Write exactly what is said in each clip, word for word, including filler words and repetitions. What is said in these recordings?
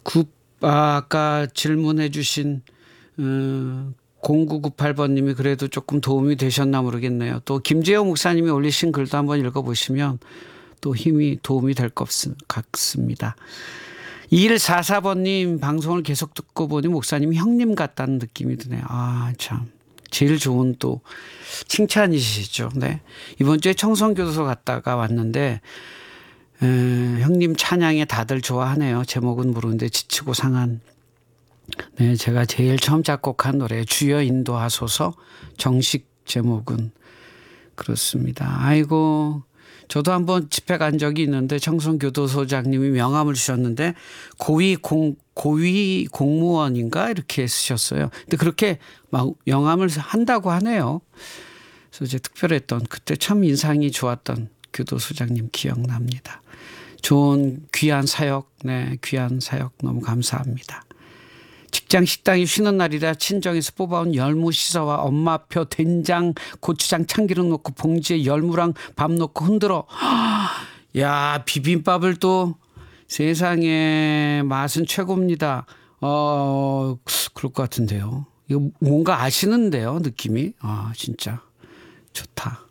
구, 아, 아까 질문해 주신 음, 공구구팔 번님이 그래도 조금 도움이 되셨나 모르겠네요. 또 김재호 목사님이 올리신 글도 한번 읽어보시면 또 힘이 도움이 될 것 같습니다. 이일사사 번님 방송을 계속 듣고 보니 목사님이 형님 같다는 느낌이 드네요. 아, 참. 제일 좋은 또 칭찬이시죠. 네. 이번 주에 청송교도소 갔다가 왔는데 에, 형님 찬양에 다들 좋아하네요. 제목은 모르는데 지치고 상한. 네, 제가 제일 처음 작곡한 노래 주여 인도하소서. 정식 제목은 그렇습니다. 아이고, 저도 한번 집회 간 적이 있는데 청송교도소장님이 명함을 주셨는데 고위 공 고위 공무원인가 이렇게 쓰셨어요. 근데 그렇게 막 명함을 한다고 하네요. 그래서 이제 특별했던 그때 참 인상이 좋았던 교도소장님 기억납니다. 좋은 귀한 사역, 네, 귀한 사역 너무 감사합니다. 직장 식당이 쉬는 날이라 친정에서 뽑아온 열무 시서와 엄마표 된장 고추장 참기름 넣고 봉지에 열무랑 밥 넣고 흔들어. 야, 비빔밥을 또 세상에 맛은 최고입니다. 어, 그럴 것 같은데요. 이거 뭔가 아시는데요, 느낌이. 아, 진짜 좋다.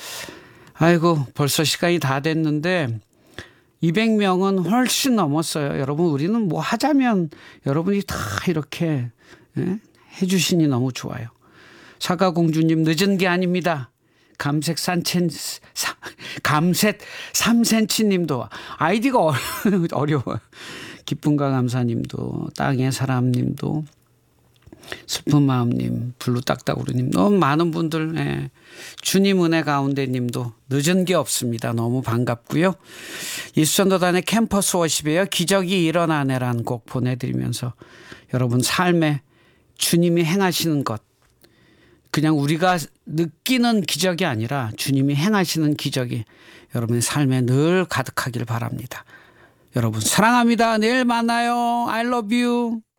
아이고, 벌써 시간이 다 됐는데 이백 명은 훨씬 넘었어요. 여러분, 우리는 뭐 하자면 여러분이 다 이렇게 해 주시니 너무 좋아요. 사과공주님 늦은 게 아닙니다. 감색 산첸, 감색 삼 센티미터 님도 아이디가 어려워요. 기쁨과 감사님도, 땅의 사람님도, 슬픈 마음님, 블루 딱따구르님, 너무 많은 분들, 예. 주님 은혜 가운데님도 늦은 게 없습니다. 너무 반갑고요. 이수전도단의 캠퍼스 워십이에요. 기적이 일어나네라는 곡 보내드리면서 여러분 삶에 주님이 행하시는 것, 그냥 우리가 느끼는 기적이 아니라 주님이 행하시는 기적이 여러분의 삶에 늘 가득하길 바랍니다. 여러분 사랑합니다. 내일 만나요. I love you.